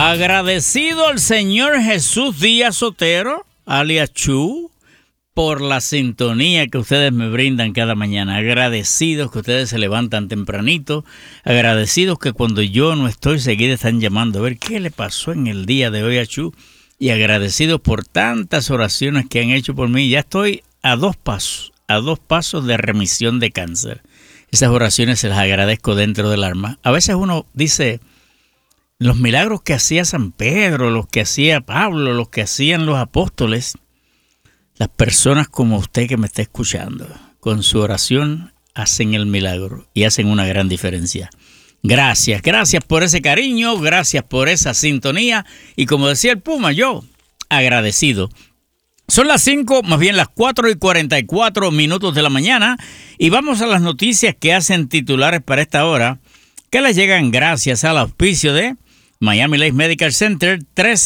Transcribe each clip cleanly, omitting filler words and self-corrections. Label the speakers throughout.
Speaker 1: Agradecido al Señor Jesús Díaz Otero, alias Chu, por la sintonía que ustedes me brindan cada mañana. Agradecidos que ustedes se levantan tempranito. Agradecidos que cuando yo no estoy seguida están llamando a ver qué le pasó en el día de hoy a Chu. Y agradecidos por tantas oraciones que han hecho por mí. Ya estoy a dos pasos de remisión de cáncer. Esas oraciones se las agradezco dentro del alma. A veces uno dice, los milagros que hacía San Pedro, los que hacía Pablo, los que hacían los apóstoles, las personas como usted que me está escuchando, con su oración hacen el milagro y hacen una gran diferencia. Gracias por ese cariño, gracias por esa sintonía y como decía el Puma, yo agradecido. Son las 5, más bien las 4:44 de la mañana y vamos a las noticias que hacen titulares para esta hora, que les llegan gracias al auspicio de Miami Lakes Medical Center,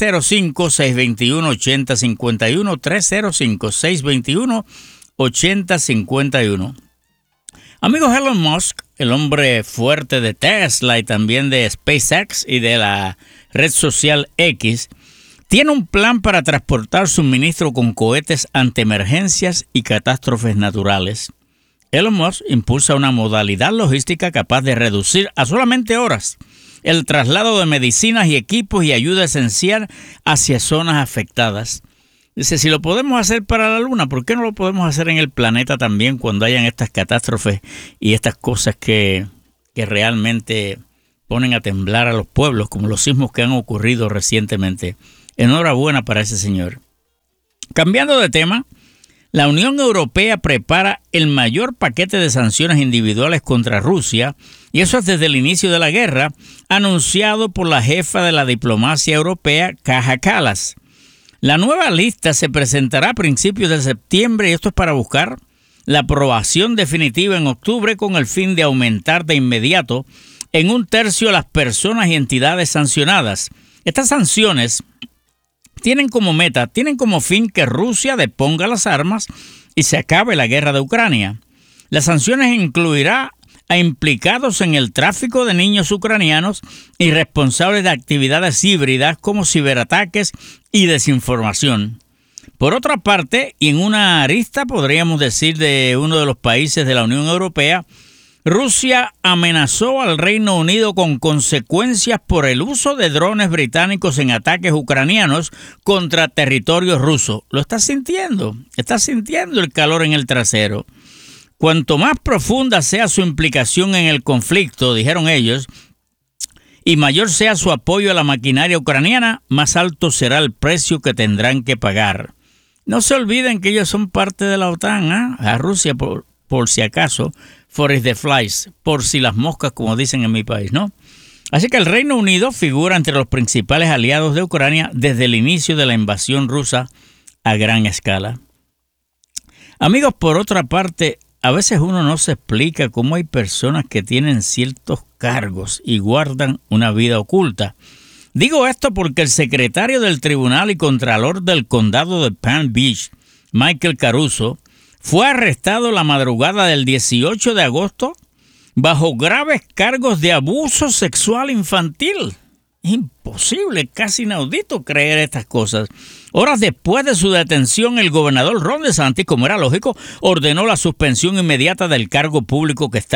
Speaker 1: 305-621-8051, 305-621-8051. Amigos, Elon Musk, el hombre fuerte de Tesla y también de SpaceX y de la red social X, tiene un plan para transportar suministro con cohetes ante emergencias y catástrofes naturales. Elon Musk impulsa una modalidad logística capaz de reducir a solamente horas el traslado de medicinas y equipos y ayuda esencial hacia zonas afectadas. Dice, si lo podemos hacer para la Luna, ¿por qué no lo podemos hacer en el planeta también cuando hayan estas catástrofes y estas cosas que realmente ponen a temblar a los pueblos, como los sismos que han ocurrido recientemente? Enhorabuena para ese señor. Cambiando de tema, la Unión Europea prepara el mayor paquete de sanciones individuales contra Rusia, y eso es desde el inicio de la guerra, anunciado por la jefa de la diplomacia europea, Kaja Kallas. La nueva lista se presentará a principios de septiembre y esto es para buscar la aprobación definitiva en octubre con el fin de aumentar de inmediato en 1/3 las personas y entidades sancionadas. Estas sanciones tienen como fin que Rusia deponga las armas y se acabe la guerra de Ucrania. Las sanciones incluirán a implicados en el tráfico de niños ucranianos y responsables de actividades híbridas como ciberataques y desinformación. Por otra parte, y en una arista podríamos decir de uno de los países de la Unión Europea, Rusia amenazó al Reino Unido con consecuencias por el uso de drones británicos en ataques ucranianos contra territorio ruso. ¿Lo estás sintiendo? ¿Estás sintiendo el calor en el trasero? Cuanto más profunda sea su implicación en el conflicto, dijeron ellos, y mayor sea su apoyo a la maquinaria ucraniana, más alto será el precio que tendrán que pagar. No se olviden que ellos son parte de la OTAN, a Rusia por si acaso, for if the flies, por si las moscas, como dicen en mi país, ¿no? Así que el Reino Unido figura entre los principales aliados de Ucrania desde el inicio de la invasión rusa a gran escala. Amigos, por otra parte, a veces uno no se explica cómo hay personas que tienen ciertos cargos y guardan una vida oculta. Digo esto porque el secretario del Tribunal y Contralor del Condado de Palm Beach, Michael Caruso, fue arrestado la madrugada del 18 de agosto bajo graves cargos de abuso sexual infantil. Es imposible, casi inaudito creer estas cosas. Horas después de su detención, el gobernador Ron DeSantis, como era lógico, ordenó la suspensión inmediata del cargo público que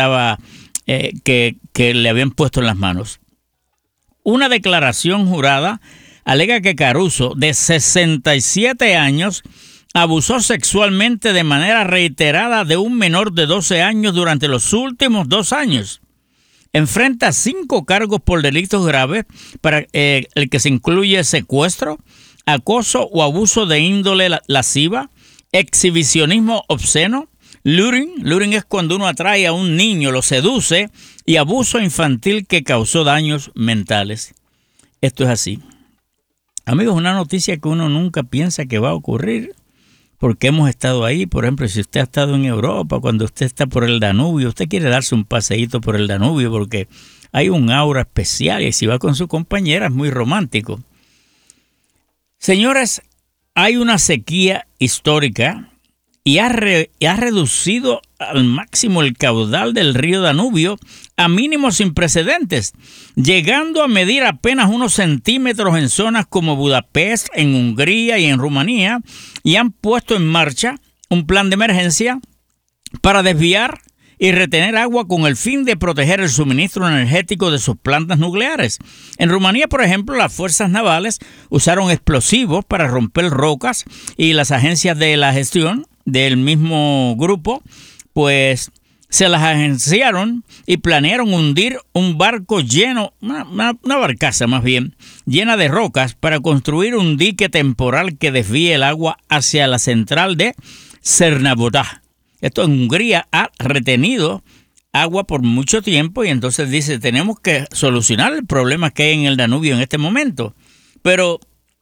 Speaker 1: le habían puesto en las manos. Una declaración jurada alega que Caruso, de 67 años, abusó sexualmente de manera reiterada de un menor de 12 años durante los últimos 2 años. Enfrenta 5 cargos por delitos graves, para el que se incluye secuestro, acoso o abuso de índole lasciva, exhibicionismo obsceno, luring es cuando uno atrae a un niño, lo seduce, y abuso infantil que causó daños mentales. Esto es así. Amigos, una noticia que uno nunca piensa que va a ocurrir, porque hemos estado ahí. Por ejemplo, si usted ha estado en Europa, cuando usted está por el Danubio, usted quiere darse un paseíto por el Danubio porque hay un aura especial y si va con su compañera es muy romántico. Señores, hay una sequía histórica y ha reducido al máximo el caudal del río Danubio a mínimos sin precedentes, llegando a medir apenas unos centímetros en zonas como Budapest, en Hungría y en Rumanía, y han puesto en marcha un plan de emergencia para desviar y retener agua con el fin de proteger el suministro energético de sus plantas nucleares. En Rumanía, por ejemplo, las fuerzas navales usaron explosivos para romper rocas y las agencias de la gestión del mismo grupo, pues se las agenciaron y planearon hundir un barco lleno, una barcaza más bien, llena de rocas para construir un dique temporal que desvíe el agua hacia la central de Cernavoda. Esto en Hungría ha retenido agua por mucho tiempo y entonces dice, tenemos que solucionar el problema que hay en el Danubio en este momento. Pero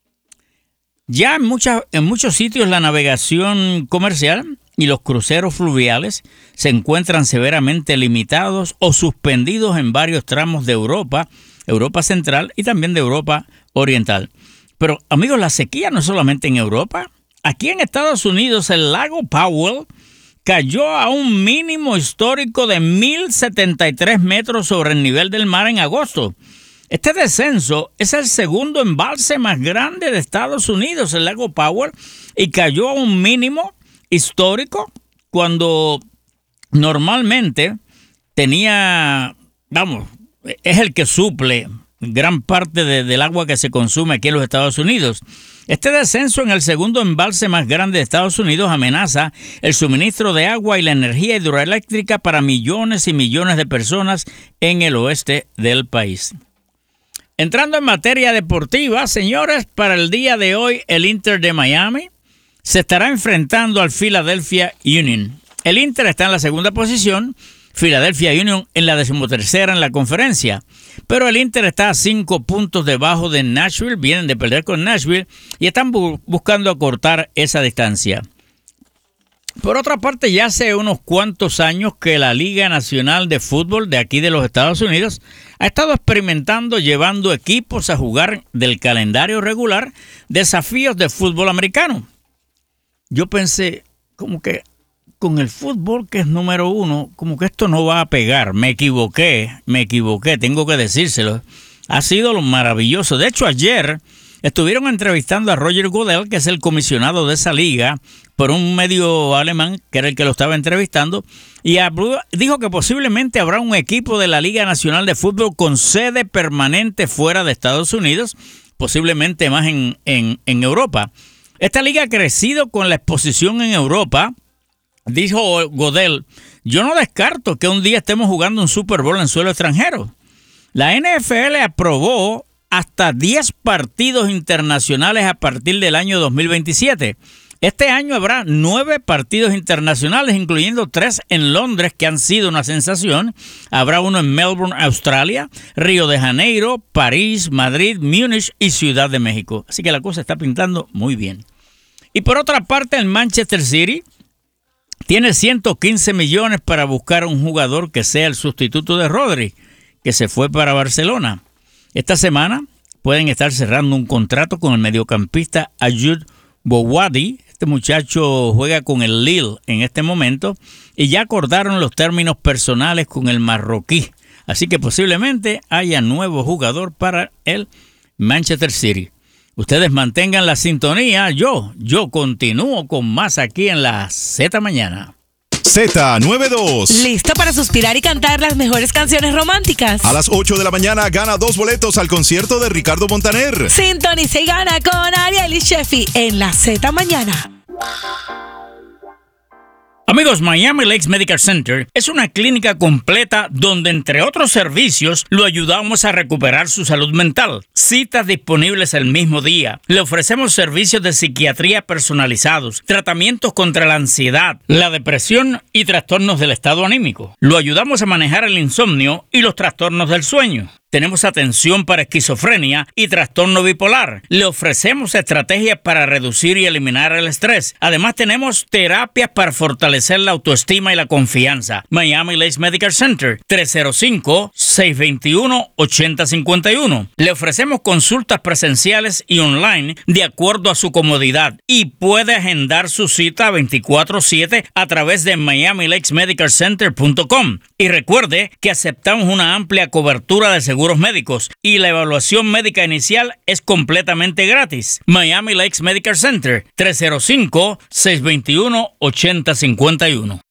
Speaker 1: ya en muchos sitios la navegación comercial y los cruceros fluviales se encuentran severamente limitados o suspendidos en varios tramos de Europa Central y también de Europa Oriental. Pero amigos, la sequía no es solamente en Europa. Aquí en Estados Unidos el lago Powell cayó a un mínimo histórico de 1.073 metros sobre el nivel del mar en agosto. Este descenso es el segundo embalse más grande de Estados Unidos, el lago Powell, y cayó a un mínimo histórico cuando normalmente tenía, es el que suple gran parte del agua que se consume aquí en los Estados Unidos. Este descenso en el segundo embalse más grande de Estados Unidos amenaza el suministro de agua y la energía hidroeléctrica para millones y millones de personas en el oeste del país. Entrando en materia deportiva, señores, para el día de hoy el Inter de Miami se estará enfrentando al Philadelphia Union. El Inter está en la segunda posición, Philadelphia Union en la 13ª en la conferencia. Pero el Inter está a 5 puntos debajo de Nashville, vienen de perder con Nashville y están buscando acortar esa distancia. Por otra parte, ya hace unos cuantos años que la Liga Nacional de Fútbol de aquí de los Estados Unidos ha estado experimentando llevando equipos a jugar del calendario regular desafíos de fútbol americano. Yo pensé, como que con el fútbol que es número 1, como que esto no va a pegar. Me equivoqué, tengo que decírselo. Ha sido lo maravilloso. De hecho, ayer estuvieron entrevistando a Roger Goodell, que es el comisionado de esa liga, por un medio alemán, que era el que lo estaba entrevistando, y dijo que posiblemente habrá un equipo de la Liga Nacional de Fútbol con sede permanente fuera de Estados Unidos, posiblemente más en Europa. Esta liga ha crecido con la exposición en Europa. Dijo Goodell, yo no descarto que un día estemos jugando un Super Bowl en suelo extranjero. La NFL aprobó hasta 10 partidos internacionales a partir del año 2027. Este año habrá 9 partidos internacionales, incluyendo 3 en Londres, que han sido una sensación. Habrá uno en Melbourne, Australia, Río de Janeiro, París, Madrid, Múnich y Ciudad de México. Así que la cosa está pintando muy bien. Y por otra parte, el Manchester City tiene 115 millones para buscar un jugador que sea el sustituto de Rodri, que se fue para Barcelona. Esta semana pueden estar cerrando un contrato con el mediocampista Ayud Bouwadi. Este muchacho juega con el Lille en este momento y ya acordaron los términos personales con el marroquí. Así que posiblemente haya nuevo jugador para el Manchester City. Ustedes mantengan la sintonía. Yo continúo con más aquí en la Z Mañana.
Speaker 2: Z92.
Speaker 3: ¿Listo para suspirar y cantar las mejores canciones románticas?
Speaker 2: A las 8 de la mañana gana 2 boletos al concierto de Ricardo Montaner.
Speaker 3: Sintoniza y gana con Ariel y Sheffi en la Z Mañana.
Speaker 1: Amigos, Miami Lakes Medical Center es una clínica completa donde, entre otros servicios, lo ayudamos a recuperar su salud mental. Citas disponibles el mismo día. Le ofrecemos servicios de psiquiatría personalizados, tratamientos contra la ansiedad, la depresión y trastornos del estado anímico. Lo ayudamos a manejar el insomnio y los trastornos del sueño. Tenemos atención para esquizofrenia y trastorno bipolar. Le ofrecemos estrategias para reducir y eliminar el estrés. Además, tenemos terapias para fortalecer la autoestima y la confianza. Miami Lakes Medical Center, 305-621-8051. Le ofrecemos consultas presenciales y online de acuerdo a su comodidad y puede agendar su cita 24/7 a través de miamilakesmedicalcenter.com. Y recuerde que aceptamos una amplia cobertura de seguros médicos y la evaluación médica inicial es completamente gratis. Miami Lakes Medical Center, 305-621-8051.